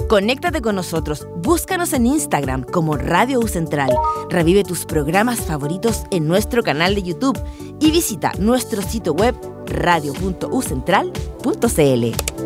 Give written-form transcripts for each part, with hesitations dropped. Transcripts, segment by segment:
Conéctate con nosotros, búscanos en Instagram como Radio U Central, revive tus programas favoritos en nuestro canal de YouTube y visita nuestro sitio web radio.ucentral.cl.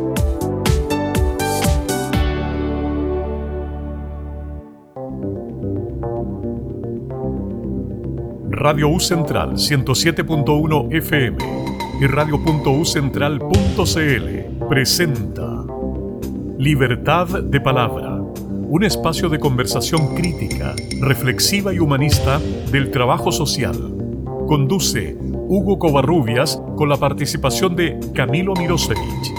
Radio U Central 107.1 FM y radio.ucentral.cl presenta Libertad de Palabra, un espacio de conversación crítica, reflexiva y humanista del trabajo social. Conduce Hugo Covarrubias con la participación de Camilo Mirosevich.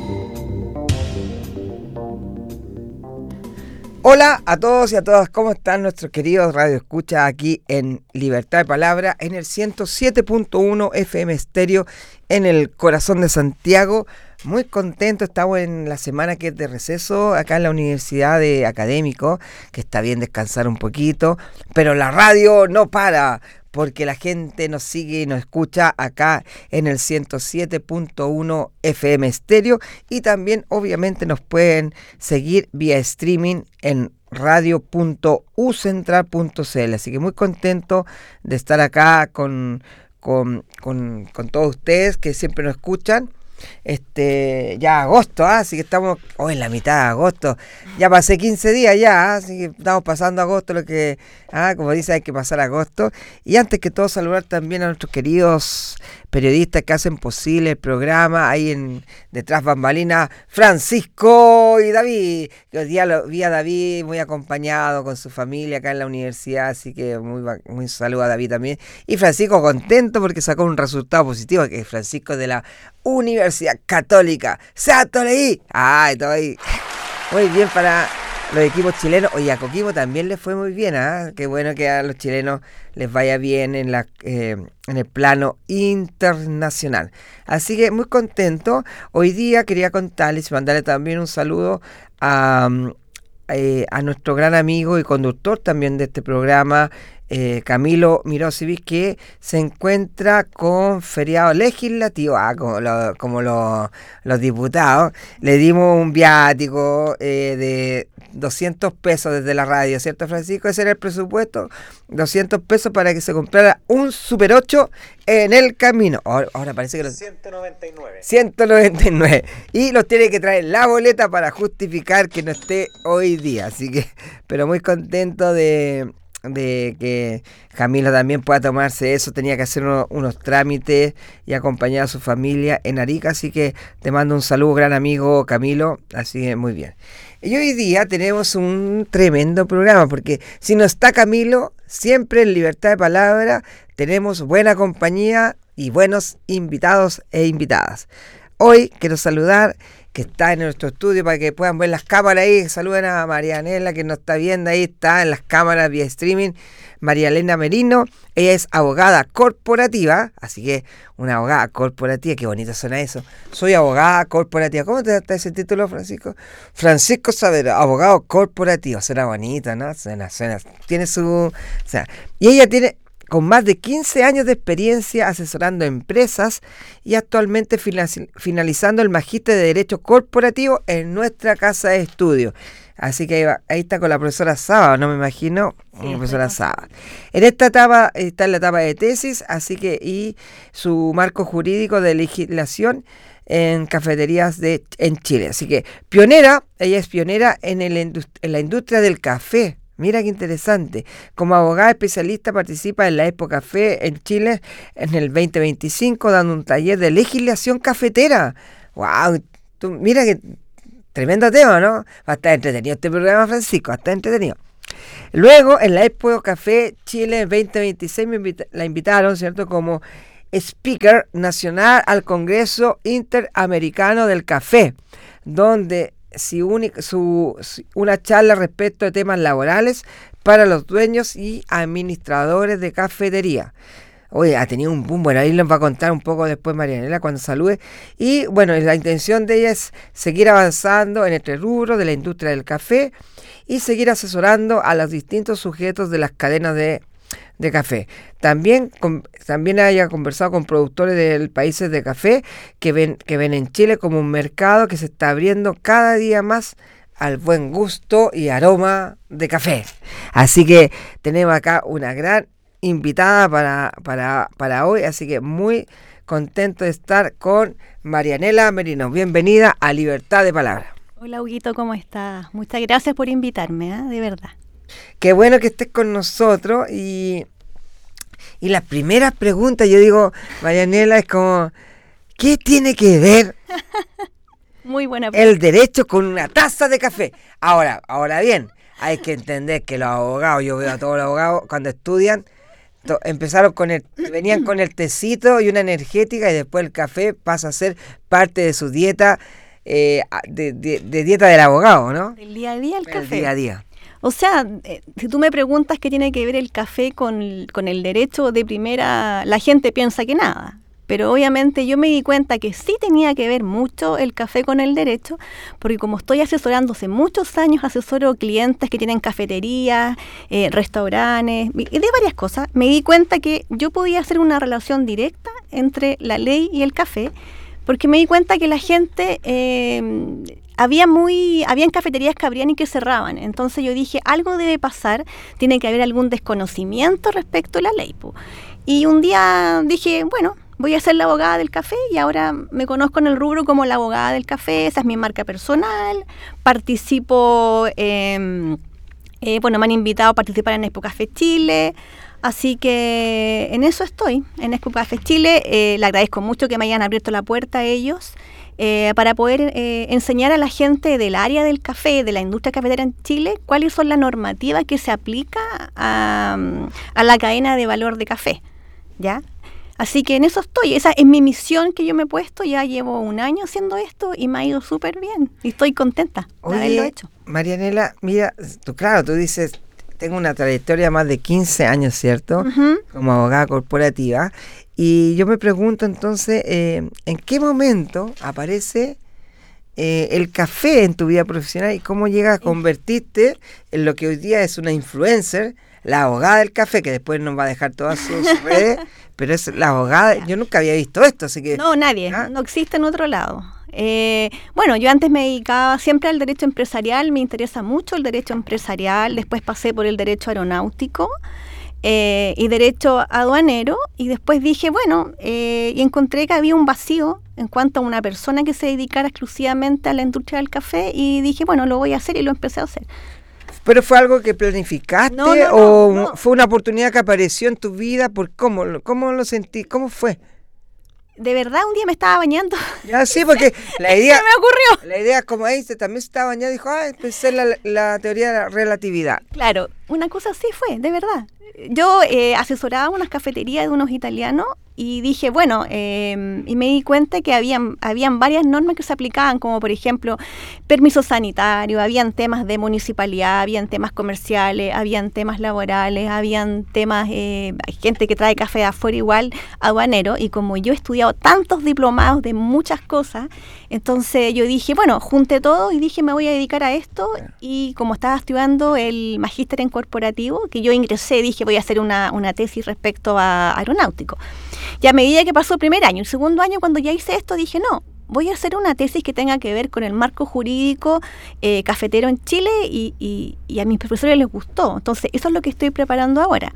Hola a todos y a todas, ¿cómo están nuestros queridos radioescuchas aquí en Libertad de Palabra en el 107.1 FM Estéreo en el corazón de Santiago? Muy contento, estamos en la semana que es de receso acá en la Universidad de Académico, que está bien descansar un poquito, pero la radio no para, porque la gente nos sigue y nos escucha acá en el 107.1 FM Estéreo y también obviamente nos pueden seguir vía streaming en radio.ucentral.cl. Así que muy contento de estar acá con todos ustedes que siempre nos escuchan. Ya agosto, así que estamos hoy en la mitad de agosto, ya pasé 15 días ya, así que estamos pasando agosto, lo que como dice, hay que pasar agosto. Y antes que todo saludar también a nuestros queridos periodistas que hacen posible el programa, ahí detrás bambalinas, Francisco y David, que hoy día lo vi a David muy acompañado con su familia acá en la universidad, así que muy saludo a David también, y Francisco contento porque sacó un resultado positivo, que es Francisco de la Universidad Católica Satoleí. Todo ahí muy bien para los equipos chilenos. Oye, a Coquimbo también les fue muy bien, qué bueno que a los chilenos les vaya bien en el plano internacional. Así que muy contento. Hoy día quería contarles y mandarle también un saludo a nuestro gran amigo y conductor también de este programa, Camilo Mirosevich, que se encuentra con feriado legislativo, como los diputados. Le dimos un viático de 200 pesos desde la radio, ¿cierto, Francisco? Ese era el presupuesto, 200 pesos para que se comprara un Super 8 en el camino. Ahora parece que 199. Y los tiene que traer la boleta para justificar que no esté hoy día. Así que, pero muy contento de que Camilo también pueda tomarse eso. Tenía que hacer unos trámites y acompañar a su familia en Arica, así que te mando un saludo, gran amigo Camilo. Así que muy bien. Y hoy día tenemos un tremendo programa, porque si no está Camilo, siempre en Libertad de Palabra tenemos buena compañía y buenos invitados e invitadas. Hoy quiero saludar, que está en nuestro estudio, para que puedan ver las cámaras ahí. Saluden a Marianela, que nos está viendo ahí, está en las cámaras vía streaming. María Elena Merino, ella es abogada corporativa, así que una abogada corporativa, qué bonito suena eso. Soy abogada corporativa. ¿Cómo te da ese título, Francisco? Francisco Saavedra, abogado corporativo. Suena bonito, ¿no? Suena. Tiene y ella tiene con más de 15 años de experiencia asesorando empresas y actualmente finalizando el magíster de Derecho Corporativo en nuestra casa de estudio. Así que ahí está con la profesora Saba, ¿no? Me imagino, sí, la profesora Saba. En esta etapa está en la etapa de tesis, así que y su marco jurídico de legislación en cafeterías en Chile. Así que ella es pionera en la industria del café. Mira qué interesante. Como abogada especialista participa en la Expo Café en Chile en el 2025, dando un taller de legislación cafetera. ¡Wow! Mira qué tremendo tema, ¿no? Va a estar entretenido este programa, Francisco, va a estar entretenido. Luego, en la Expo Café Chile 2026 la invitaron, ¿cierto?, como speaker nacional al Congreso Interamericano del Café, donde una charla respecto de temas laborales para los dueños y administradores de cafetería. Oye, ha tenido un boom. Bueno, ahí nos va a contar un poco después Marianela cuando salude. Y bueno, la intención de ella es seguir avanzando en este rubro de la industria del café y seguir asesorando a los distintos sujetos de las cadenas de café. También haya conversado con productores de países de café que ven en Chile como un mercado que se está abriendo cada día más al buen gusto y aroma de café. Así que tenemos acá una gran invitada para hoy, así que muy contento de estar con Marianela Merino. Bienvenida a Libertad de Palabra. Hola, Huguito, ¿cómo estás? Muchas gracias por invitarme, de verdad. Qué bueno que estés con nosotros y las primeras preguntas, yo digo, Marianela, es como, ¿qué tiene que ver Muy buena pregunta. el derecho con una taza de café? Ahora bien, hay que entender que los abogados, yo veo a todos los abogados cuando estudian, venían con el tecito y una energética y después el café pasa a ser parte de su dieta, de dieta del abogado, ¿no? Del día a día el café. Día a día. O sea, si tú me preguntas qué tiene que ver el café con el derecho, de primera, la gente piensa que nada. Pero obviamente yo me di cuenta que sí tenía que ver mucho el café con el derecho, porque como estoy asesorando hace muchos años, asesoro clientes que tienen cafeterías, restaurantes, y de varias cosas, me di cuenta que yo podía hacer una relación directa entre la ley y el café, porque me di cuenta que la gente, habían cafeterías que abrían y que cerraban. Entonces yo dije, algo debe pasar, tiene que haber algún desconocimiento respecto a la ley. Y un día dije, bueno, voy a ser la abogada del café y ahora me conozco en el rubro como la abogada del café, esa es mi marca personal, participo, me han invitado a participar en Expo Café Chile, así que en eso estoy, en Expo Café Chile. Le agradezco mucho que me hayan abierto la puerta a ellos para poder enseñar a la gente del área del café, de la industria cafetera en Chile, cuáles son las normativas que se aplica a la cadena de valor de café, ¿ya? Así que en eso estoy, esa es mi misión que yo me he puesto, ya llevo un año haciendo esto y me ha ido súper bien y estoy contenta de haberlo hecho. Marianela, mira, tú dices, tengo una trayectoria de más de 15 años, ¿cierto? Uh-huh. Como abogada corporativa, y yo me pregunto entonces, ¿en qué momento aparece el café en tu vida profesional y cómo llegas a convertirte en lo que hoy día es una influencer, la abogada del café, que después nos va a dejar todas sus redes, pero es la abogada? Yo nunca había visto esto, así que... No, nadie, no existe en otro lado. Yo antes me dedicaba siempre al derecho empresarial, me interesa mucho el derecho empresarial, después pasé por el derecho aeronáutico y derecho aduanero, y después dije, y encontré que había un vacío en cuanto a una persona que se dedicara exclusivamente a la industria del café, y dije, lo voy a hacer, y lo empecé a hacer. ¿Pero fue algo que planificaste o fue una oportunidad que apareció en tu vida? ¿Cómo lo sentí? ¿Cómo fue? De verdad, un día me estaba bañando. Ya, sí, porque la idea... Se me ocurrió. La idea, como Einstein también se estaba bañando, dijo, pensé la teoría de la relatividad. Claro, una cosa así fue, de verdad. Yo asesoraba unas cafeterías de unos italianos y dije, y me di cuenta que habían varias normas que se aplicaban, como por ejemplo, permiso sanitario, habían temas de municipalidad, habían temas comerciales, habían temas laborales, habían temas, hay gente que trae café de afuera igual, aduanero, y como yo he estudiado tantos diplomados de muchas cosas, entonces yo dije, junté todo y dije, me voy a dedicar a esto, y como estaba estudiando el magíster en corporativo, que yo ingresé, dije, voy a hacer una tesis respecto a aeronáutico. Y a medida que pasó el primer año, el segundo año, cuando ya hice esto, dije, no, voy a hacer una tesis que tenga que ver con el marco jurídico cafetero en Chile, y a mis profesores les gustó. Entonces, eso es lo que estoy preparando ahora.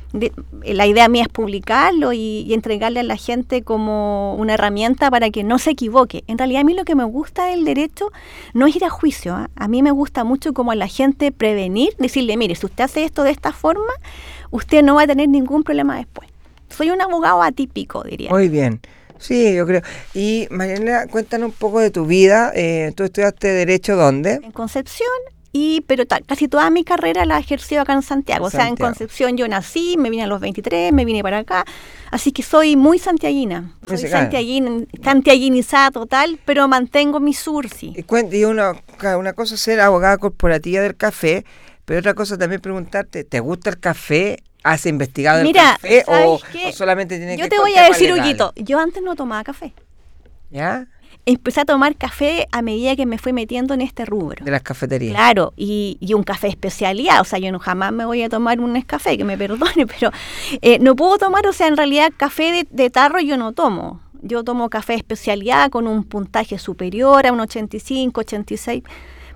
La idea mía es publicarlo y entregarle a la gente como una herramienta para que no se equivoque. En realidad, a mí lo que me gusta del derecho no es ir a juicio, ¿eh? A mí me gusta mucho como a la gente prevenir, decirle, mire, si usted hace esto de esta forma, usted no va a tener ningún problema después. Soy un abogado atípico, diría. Muy bien. Sí, yo creo. Y Marianela, cuéntanos un poco de tu vida. ¿Tú estudiaste Derecho dónde? En Concepción, pero casi toda mi carrera la ejercí acá en Santiago. O sea, en Concepción yo nací, me vine a los 23, me vine para acá. Así que soy muy santiaguina. Soy santiaguinizada total, pero mantengo mi sursi. Y una cosa es ser abogada corporativa del café, pero otra cosa también preguntarte, ¿te gusta el café? ¿Has investigado el café o solamente tienes que... Yo te voy a decir, Huguito, yo antes no tomaba café. ¿Ya? Empecé a tomar café a medida que me fui metiendo en este rubro. De las cafeterías. Claro, y un café especialidad, o sea, yo jamás me voy a tomar un Nescafé, que me perdone, pero no puedo tomar, o sea, en realidad café de tarro yo no tomo. Yo tomo café especialidad con un puntaje superior a un 85, 86,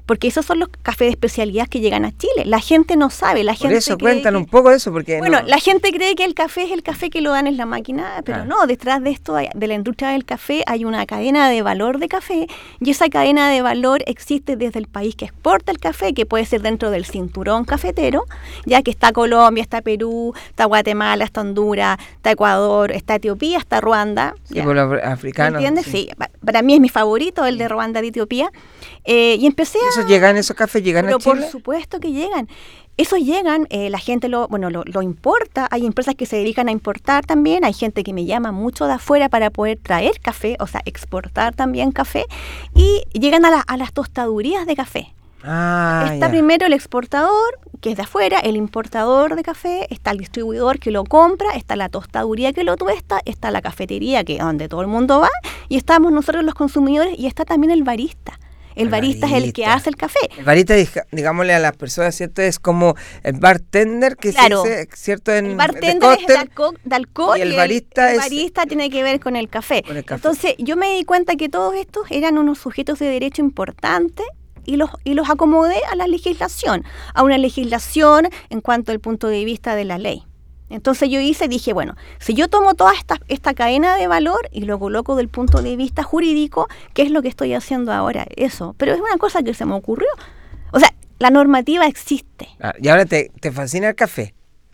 porque esos son los cafés de especialidad que llegan a Chile. La gente no sabe, la gente Por eso cree cuentan un poco de eso, porque bueno, no. la gente cree que el café es el café que lo dan en la máquina, pero no, detrás de esto, de la industria del café, hay una cadena de valor de café, y esa cadena de valor existe desde el país que exporta el café, que puede ser dentro del cinturón cafetero, ya que está Colombia, está Perú, está Guatemala, está Honduras, está Ecuador, está Etiopía, está Ruanda. Sí, por los africanos. ¿Entiendes? Sí, para mí es mi favorito, el de Ruanda, de Etiopía. Y empecé a... ¿Esos cafés llegan a Chile? Por supuesto que llegan. Esos llegan, la gente lo importa, hay empresas que se dedican a importar también, hay gente que me llama mucho de afuera para poder traer café, o sea, exportar también café, y llegan a las tostadurías de café. Está primero el exportador, que es de afuera, el importador de café, está el distribuidor que lo compra, está la tostaduría que lo tuesta, está la cafetería, que es donde todo el mundo va, y estamos nosotros los consumidores, y está también el barista. El barista es el que hace el café. El barista, digámosle a las personas, ¿cierto? Es como el bartender, que claro, se dice, ¿cierto? El bartender es de alcohol y el barista tiene que ver con el café. Entonces, yo me di cuenta que todos estos eran unos sujetos de derecho importantes y los acomodé a la legislación, a una legislación en cuanto al punto de vista de la ley. Entonces dije, bueno, si yo tomo toda esta cadena de valor y lo coloco del punto de vista jurídico, ¿qué es lo que estoy haciendo ahora? Eso. Pero es una cosa que se me ocurrió. O sea, la normativa existe. Y ahora te fascina el café.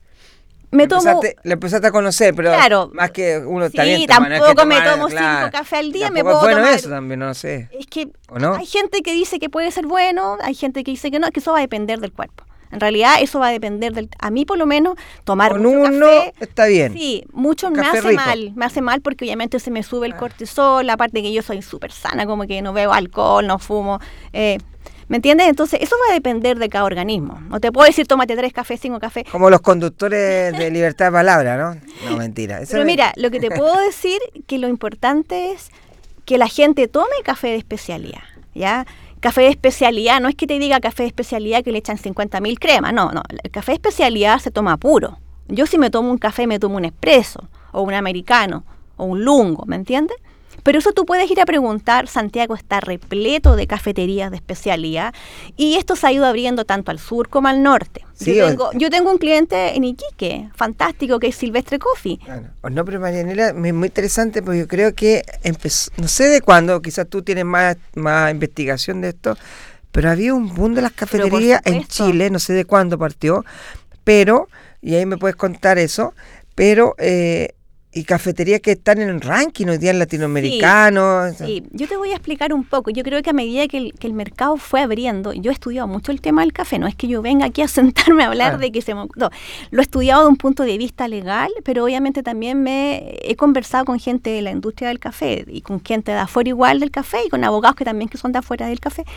Le empezaste a conocer, pero claro, más que uno sí, tampoco me tomo 5 cafés al día, me puedo bueno tomar. Eso también, no sé. Es que no? Hay gente que dice que puede ser bueno, hay gente que dice que no, que eso va a depender del cuerpo. En realidad eso va a depender a mí por lo menos tomar con mucho uno café, está bien. Sí, mucho me hace mal porque obviamente se me sube el cortisol, aparte que yo soy súper sana, como que no bebo alcohol, no fumo, ¿me entiendes? Entonces eso va a depender de cada organismo. No te puedo decir tómate 3 cafés, 5 cafés. Como los conductores de libertad de palabra, ¿no? No, mentira. Pero mira, lo que te puedo decir que lo importante es que la gente tome café de especialidad, ¿ya? Café de especialidad, no es que te diga café de especialidad que le echan 50.000 cremas, no, el café de especialidad se toma puro. Yo si me tomo un café me tomo un espresso, o un americano, o un lungo, ¿me entiendes? Pero eso tú puedes ir a preguntar, Santiago está repleto de cafeterías de especialidad y esto se ha ido abriendo tanto al sur como al norte. Sí, yo tengo un cliente en Iquique, fantástico, que es Silvestre Coffee. Claro. No, pero Marianela, es muy interesante porque yo creo que empezó, no sé de cuándo, quizás tú tienes más investigación de esto, pero había un boom de las cafeterías en Chile, no sé de cuándo partió, pero, y ahí me puedes contar eso, pero... y cafeterías que están en el ranking hoy día en latinoamericano. Sí, yo te voy a explicar un poco. Yo creo que a medida que el mercado fue abriendo, yo he estudiado mucho el tema del café, no es que yo venga aquí a sentarme a hablar de que no, lo he estudiado de un punto de vista legal, pero obviamente también he conversado con gente de la industria del café y con gente de afuera igual del café y con abogados que también que son de afuera del café.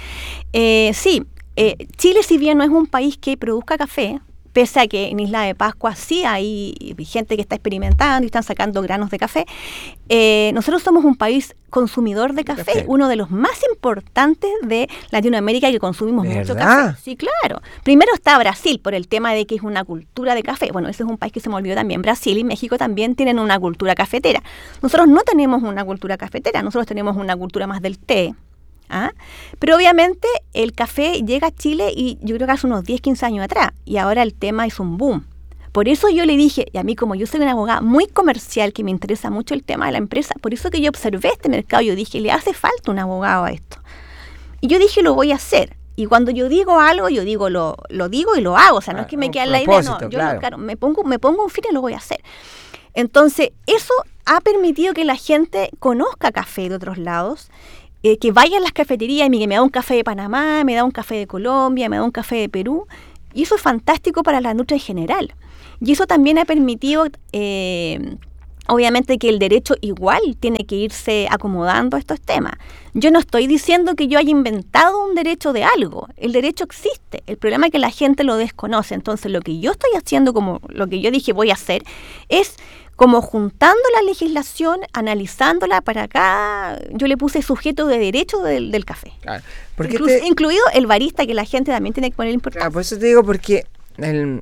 Chile, si bien no es un país que produzca café, pese a que en Isla de Pascua sí hay gente que está experimentando y están sacando granos de café, nosotros somos un país consumidor de café, uno de los más importantes de Latinoamérica que consumimos mucho café. Sí, claro. Primero está Brasil, por el tema de que es una cultura de café. Bueno, ese es un país que se me olvidó también. Brasil y México también tienen una cultura cafetera. Nosotros no tenemos una cultura cafetera, nosotros tenemos una cultura más del té. Pero obviamente el café llega a Chile y yo creo que hace unos 10, 15 años atrás y ahora el tema es un boom. Por eso yo le dije, y a mí como yo soy una abogada muy comercial que me interesa mucho el tema de la empresa, por eso que yo observé este mercado, yo dije, le hace falta un abogado a esto. Y yo dije, lo voy a hacer. Y cuando yo digo algo, yo digo lo digo y lo hago, o sea, no es que me quede la idea, no, yo me pongo un fin y lo voy a hacer. Entonces, eso ha permitido que la gente conozca café de otros lados, que vaya a las cafeterías y que me da un café de Panamá, me da un café de Colombia, me da un café de Perú, y eso es fantástico para la industria en general. Y eso también ha permitido, obviamente, que el derecho igual tiene que irse acomodando a estos temas. Yo no estoy diciendo que yo haya inventado un derecho de algo, el derecho existe, el problema es que la gente lo desconoce. Entonces lo que yo estoy haciendo, como lo que yo dije voy a hacer, es como juntando la legislación, analizándola para acá, yo le puse sujeto de derecho del café. Claro, incluido el barista, que la gente también tiene que poner importancia. Claro, por eso te digo, porque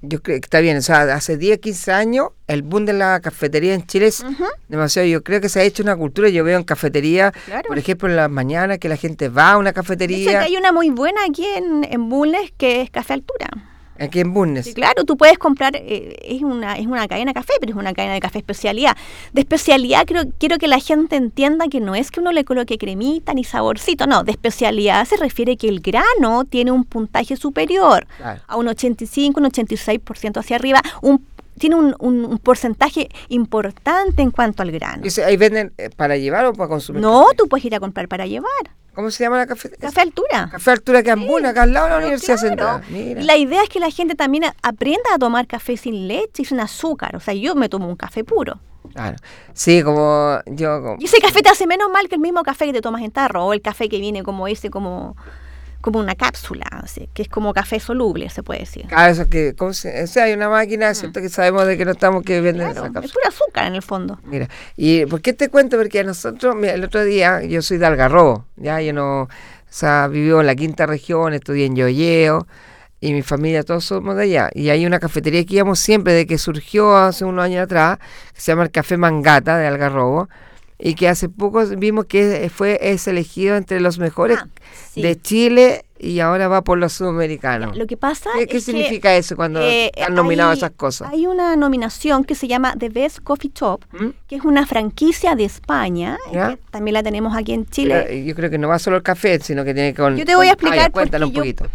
yo creo que está bien, o sea, hace 10, 15 años el boom de la cafetería en Chile es demasiado, yo creo que se ha hecho una cultura, yo veo en cafetería, Claro. por ejemplo, en las mañanas que la gente va a una De hecho, cafetería, que hay una muy buena aquí en Bulnes que es Café Altura. aquí en Bulnes. Sí, claro, tú puedes comprar, es una cadena de café, pero es una cadena de café especialidad. De especialidad quiero que la gente entienda que no es que uno le coloque cremita ni saborcito, no, de especialidad se refiere que el grano tiene un puntaje superior Claro. a un 85, un 86% hacia arriba, tiene un porcentaje importante en cuanto al grano. Dice, ¿ahí venden para llevar o para consumir? No, café? tú puedes ir a comprar para llevar. ¿Cómo se llama la cafetería? Café Altura. Café Altura que en Bulnes, acá al lado de la Pero Universidad claro, Central. Mira. y la idea es que la gente también aprenda a tomar café sin leche y sin azúcar. O sea, yo me tomo un café puro. Claro. Sí, como yo... Y ese café te hace menos mal que el mismo café que te tomas en tarro o el café que viene como como una cápsula, así, que es como café soluble, se puede decir. Claro, eso que... o sea, hay una máquina, ¿cierto? Que sabemos de que no estamos que venden Claro, esa es cápsula. pura azúcar en el fondo. Mira, ¿y por qué te cuento? Porque a nosotros, mira, el otro día, yo soy de Algarrobo, ya yo no, o sea, vivo en la quinta región, estudié en Llolleo, y mi familia todos somos de allá, y hay una cafetería que íbamos siempre, de que surgió hace unos años atrás, que se llama el Café Mangata de Algarrobo, y que hace poco vimos que es elegido entre los mejores Sí. de Chile, y ahora va por los sudamericanos. Lo que pasa ¿Qué es significa eso cuando han nominado esas cosas? Hay una nominación que se llama The Best Coffee Shop, ¿Mm? que es una franquicia de España, ¿Ya? que también la tenemos aquí en Chile. Pero yo creo que no va solo el café, sino que tiene que Yo te voy a explicar ya, porque cuéntanos un poquito.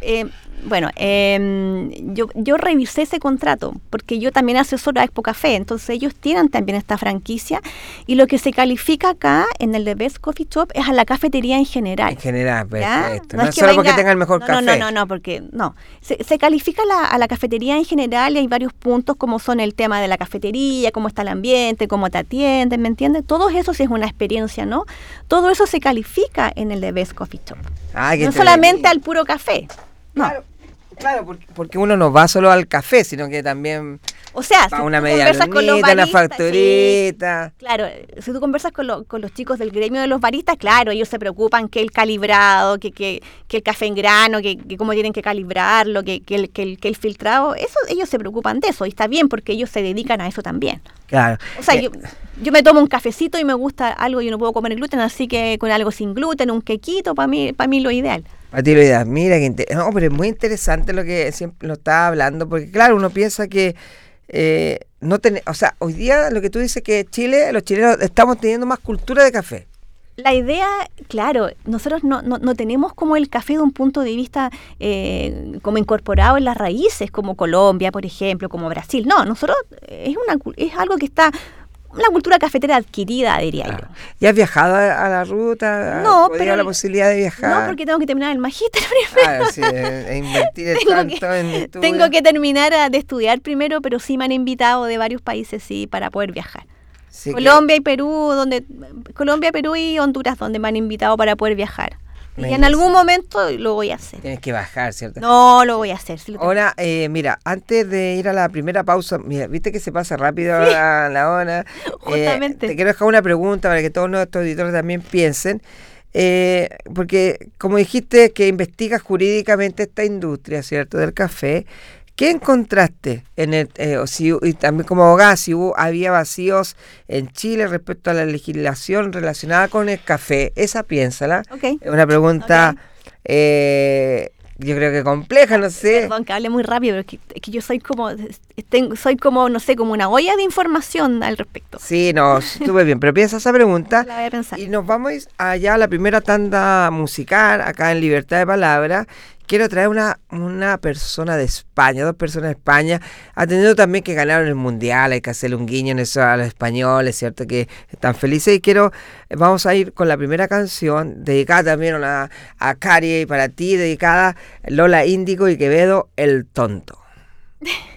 yo revisé ese contrato porque yo también asesoro a Expo Café, entonces ellos tienen también esta franquicia y lo que se califica acá en el The Best Coffee Shop es a la cafetería en general. En general, ¿Ya? perfecto. No No es que solo porque venga- tenga el mejor café. No, porque no. Se califica a la cafetería en general y hay varios puntos como son el tema de la cafetería, cómo está el ambiente, cómo te atienden, ¿me entiendes? Todo eso sí es una experiencia, ¿no? Todo eso se califica en el The Best Coffee Shop. Ah, qué No entretenido. solamente al puro café. No. Claro, porque uno no va solo al café, sino que también O sea, va a si una tú media conversas con los lunita, una baristas, facturita. sí, claro, si tú conversas con los chicos del gremio de los baristas, claro, ellos se preocupan que el calibrado, que el café en grano, que cómo tienen que calibrarlo, que el filtrado, eso ellos se preocupan de eso, y está bien porque ellos se dedican a eso también. Claro. O sea, yo me tomo un cafecito y me gusta algo, yo no puedo comer gluten, así que con algo sin gluten, un quequito, para mí lo ideal. A ti lo ideal. Mira, no, pero es muy interesante lo que siempre lo estaba hablando, porque claro, uno piensa que o sea, hoy día lo que tú dices que Chile, los chilenos estamos teniendo más cultura de café. La idea, claro, nosotros no tenemos como el café de un punto de vista como incorporado en las raíces, como Colombia, por ejemplo, como Brasil. No, nosotros es algo que está, una cultura cafetera adquirida, diría yo. ¿Ya has viajado a la ruta? No, ¿Has podido pero la posibilidad de viajar? No, porque tengo que terminar el magíster primero. Claro, sí, invertir tanto en estudio. Tengo que terminar de estudiar primero, pero sí me han invitado de varios países, sí, para poder viajar. Sí, Colombia y Perú, Perú y Honduras, donde me han invitado para poder viajar. Y en algún momento lo voy a hacer. Tienes que bajar, ¿cierto? No, lo voy a hacer. Sí lo tengo. Ahora, mira, antes de ir a la primera pausa, mira, viste que se pasa rápido la hora. Justamente. Te quiero dejar una pregunta para que todos nuestros auditores también piensen. Porque, como dijiste, que investigas jurídicamente esta industria, ¿cierto?, del café. ¿Qué encontraste en y también como abogada, si había vacíos en Chile respecto a la legislación relacionada con el café? Esa piénsala. Ok. Es una pregunta, yo creo que compleja, no sé. Perdón, que hable muy rápido, pero es que yo soy como, no sé, como una olla de información al respecto. Sí, no, súper bien, pero piensa esa pregunta. La voy a pensar. Y nos vamos allá a la primera tanda musical, acá en Libertad de Palabra. Quiero traer una persona de España, 2 personas de España, atendiendo también que ganaron el Mundial, hay que hacerle un guiño en eso a los españoles, ¿cierto? Que están felices. Y vamos a ir con la primera canción, dedicada también a Cari y para ti, dedicada Lola Índigo y Quevedo, El Tonto.